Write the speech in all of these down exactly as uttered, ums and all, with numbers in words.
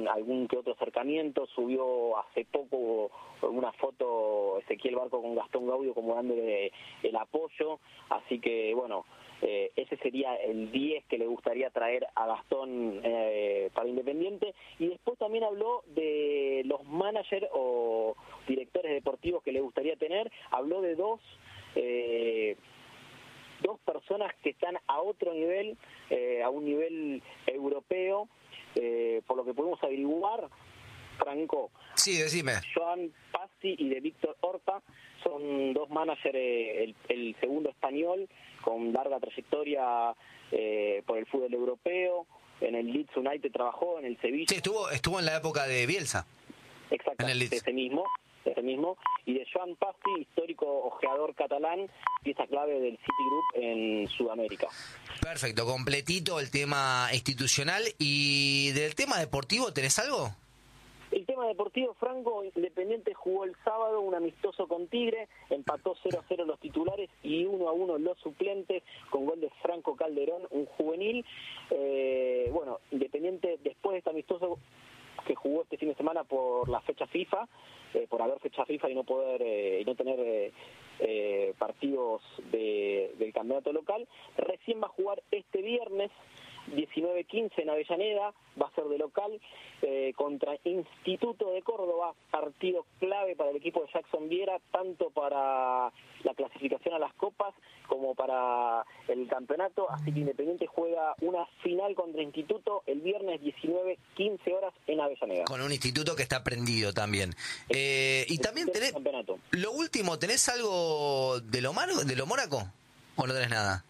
algún algún que otro acercamiento. Subió hace poco una foto Ezequiel Barco con Gastón Gaudio como dándole el apoyo, así que bueno, eh, ese sería el diez que le gustaría traer a Gastón eh, para Independiente. Y después también habló de los managers o directores deportivos que le gustaría tener. Habló de dos eh, dos personas que están a otro nivel, eh, a un nivel europeo, eh, por lo que pudimos averiguar, Franco. Sí, decime. Joan Passi y de Víctor Horta son dos managers, eh, el, el segundo español con larga trayectoria eh, por el fútbol europeo. En el Leeds United trabajó, en el Sevilla. Sí, estuvo estuvo en la época de Bielsa. Exactamente, ese mismo, ese mismo. Y de Joan Passi, histórico ojeador catalán, pieza clave del Citigroup en Sudamérica. Perfecto, completito el tema institucional. ¿Y del tema deportivo tenés algo? El tema deportivo, Franco, Independiente jugó el sábado un amistoso con Tigre, empató cero a cero los titulares y uno a uno los suplentes, con gol de Franco Calderón, un juvenil. Eh, bueno, Independiente, después de este amistoso que jugó este fin de semana por la fecha FIFA, eh, por haber fecha FIFA y no poder eh, y no tener eh, eh, partidos de, del campeonato local, recién va a jugar este viernes diecinueve quince en Avellaneda, va a ser de local eh, contra Instituto de Córdoba, partido clave para el equipo de Jackson Viera, tanto para la clasificación a las copas como para el campeonato. Así que Independiente juega una final contra Instituto el viernes diecinueve quince horas en Avellaneda. Con un Instituto que está prendido también. Eh, y también tenés, lo último, ¿tenés algo de lo Mar- de lo Mónaco o no tenés nada?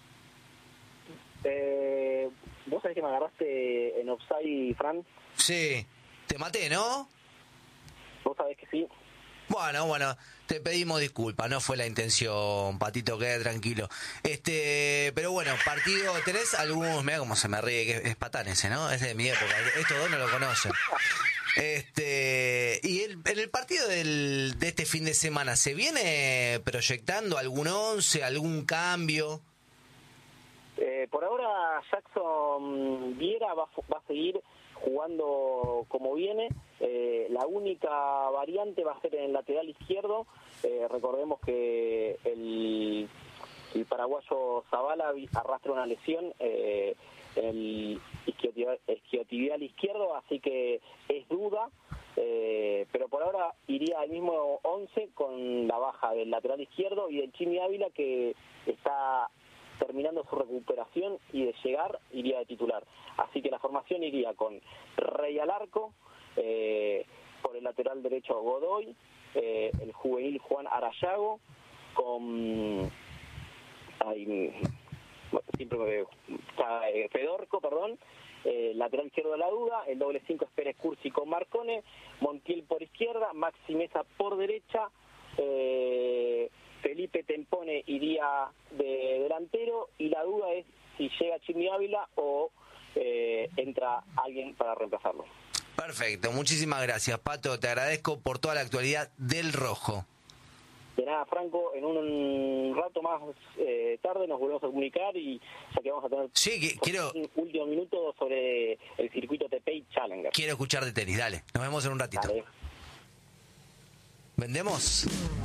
Eh, ¿Vos sabés que me agarraste en offside, Fran? Sí, te maté, ¿no? Vos sabés que sí. Bueno, bueno, te pedimos disculpas, no fue la intención, Patito, quede tranquilo. Este, pero bueno, partido, ¿tenés algún? Mirá cómo se me ríe, que es Patán ese, ¿no? Es de mi época, estos dos no lo conocen. Este, y el, en el partido del, de este fin de semana, ¿se viene proyectando algún once, algún cambio? Eh, por ahora Jackson Viera va, va a seguir jugando como viene. Eh, la única variante va a ser en el lateral izquierdo. Eh, recordemos que el, el paraguayo Zavala arrastra una lesión eh, en el isquiotibial, isquiotibial izquierdo, así que es duda. Eh, pero por ahora iría al mismo once con la baja del lateral izquierdo y del Chimi Ávila, que está terminando su recuperación, y de llegar iría de titular. Así que la formación iría con Rey al arco, eh, por el lateral derecho Godoy, eh, el juvenil Juan Arayago, con ay, siempre me, Fedorco, perdón, eh, lateral izquierdo a la duda, el doble cinco es Pérez Cursi con Marcone, Montiel por izquierda, Maxi Mesa por derecha, eh, Felipe Tempone iría de delantero, y la duda es si llega Chimi Ávila o eh, entra alguien para reemplazarlo. Perfecto, muchísimas gracias, Pato, te agradezco por toda la actualidad del rojo. De nada, Franco, en un rato más eh, tarde nos volvemos a comunicar, y ya que vamos a tener sí, que, quiero... un último minuto sobre el circuito T P I Challenger. Quiero escuchar de tenis, dale, nos vemos en un ratito. Dale. ¿Vendemos?